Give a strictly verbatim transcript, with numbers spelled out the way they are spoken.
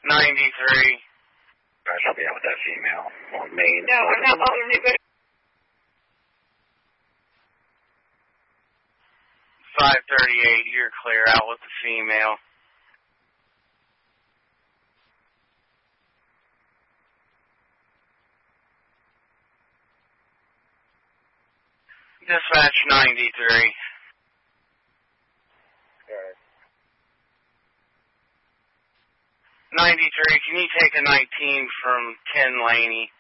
ninety-three. Guys, I'll be out with that female on Main. No, I'm not bothering anybody. five thirty-eight, you're clear out with the female. Dispatch ninety-three. Okay. ninety-three, can you take a nineteen from Ken Laney?